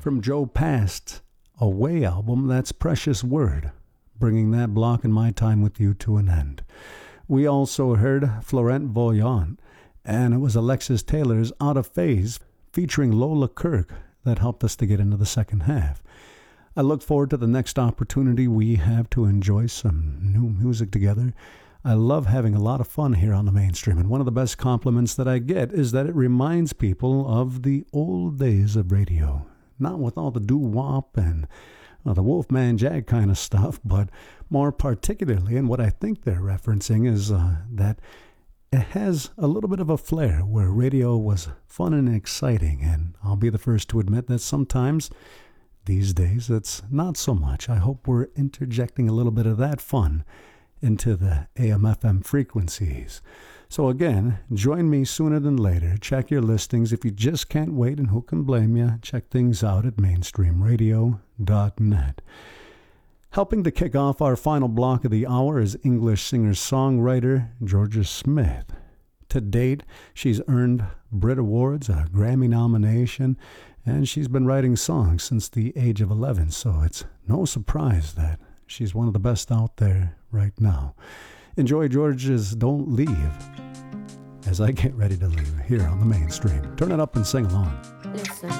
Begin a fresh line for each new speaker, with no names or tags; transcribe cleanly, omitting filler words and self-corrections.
From Joe Past's Away album, that's Precious Word, bringing that block in My Time With You to an end. We also heard Florent Voyant, and it was Alexis Taylor's Out of Phase, featuring Lola Kirk, that helped us to get into the second half. I look forward to the next opportunity we have to enjoy some new music together. I love having a lot of fun here on the Mainstream, and one of the best compliments that I get is that it reminds people of the old days of radio. Not with all the doo-wop and the Wolfman Jack kind of stuff, but more particularly, and what I think they're referencing is that it has a little bit of a flair where radio was fun and exciting, and I'll be the first to admit that sometimes these days it's not so much. I hope we're interjecting a little bit of that fun into the AM/FM frequencies. So again, join me sooner than later. Check your listings. If you just can't wait, and who can blame you, check things out at mainstreamradio.net. Helping to kick off our final block of the hour is English singer-songwriter Georgia Smith. To date, she's earned Brit Awards, a Grammy nomination, and she's been writing songs since the age of 11, so it's no surprise that she's one of the best out there right now. Enjoy Georgia's Don't Leave as I get ready to leave here on the Mainstream. Turn it up and sing along.
Listen.